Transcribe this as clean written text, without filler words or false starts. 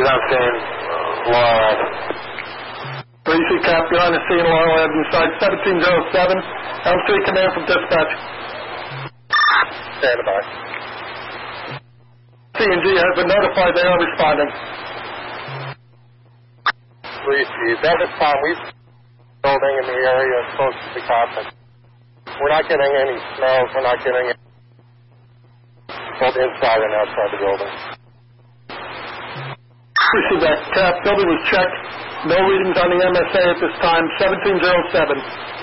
on scene, Laurel Ave. 3C Cap, you're on the scene, Laurel Avenue side, 1707. Elm Street Command from dispatch. Stand by. C&G has been notified they are responding. 3C, that is fine. We've building in the area close to the coffin. We're not getting any smells. We're not getting any both inside and outside the building. Appreciate that, Cap. Building was checked. No readings on the MSA at this time. 1707.